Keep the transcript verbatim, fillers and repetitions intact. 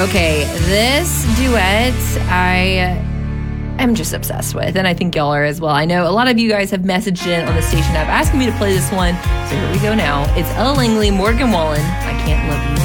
Okay, this duet I am just obsessed with, and I think y'all are as well. I know a lot of you guys have messaged in on the station app asking me to play this one, so here we go now. It's Ella Langley, Morgan Wallen, I Can't Love You.